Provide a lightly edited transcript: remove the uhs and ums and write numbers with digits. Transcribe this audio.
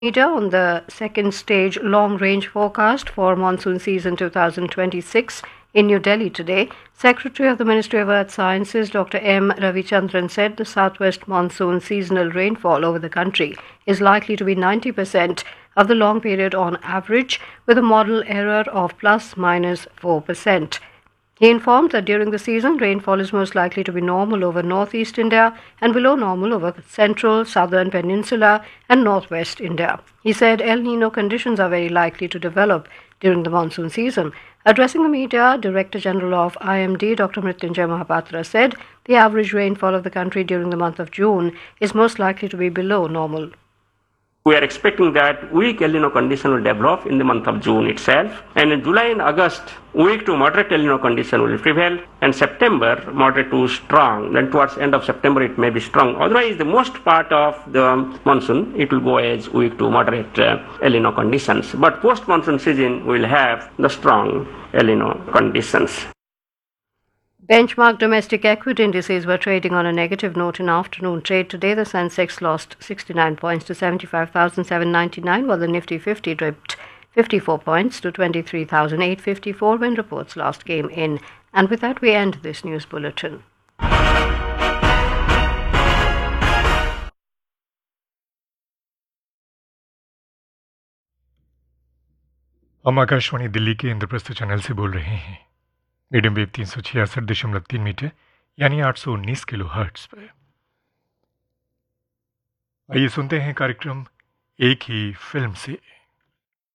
Media on the second stage long range forecast for monsoon season 2026 in New Delhi today. Secretary of the Ministry of Earth Sciences Dr. M. Ravichandran said the southwest monsoon seasonal rainfall over the country is likely to be 90% of the long period on average, with a model error of plus minus 4%. He informed that during the season, rainfall is most likely to be normal over northeast India and below normal over central, southern peninsula and northwest India. He said El Nino conditions are very likely to develop during the monsoon season. Addressing the media, Director General of IMD, Dr. Mrityunjay Mahapatra, said the average rainfall of the country during the month of June is most likely to be below normal. We are expecting that weak El Nino condition will develop in the month of June itself, and in July and August, weak to moderate El Nino condition will prevail, and September, moderate to strong. Then towards end of September, it may be strong. Otherwise, the most part of the monsoon, it will go as weak to moderate El Nino conditions. But post-monsoon season, we will have the strong El Nino conditions. Benchmark domestic equity indices were trading on a negative note in afternoon trade. Today, the Sensex lost 69 points to 75,799, while the Nifty 50 dipped 54 points to 23,854 when reports last came in. And with that, we end this news bulletin. हम आकाशवाणी दिल्ली के Indraprastha channel से बोल रहे हैं। Medium wave 366.3 metre यानी 819 kilo hertz पर। आइए सुनते हैं कार्यक्रम एक ही फिल्म से।